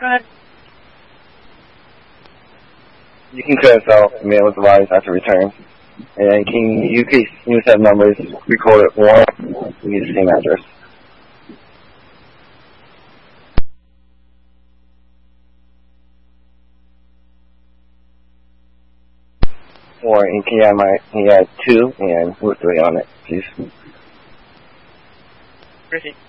Run. You can carousel mail device after return. And you can use that numbers, record it or use the same address. Or you can add 2 and root 3 on it, please. Ricky.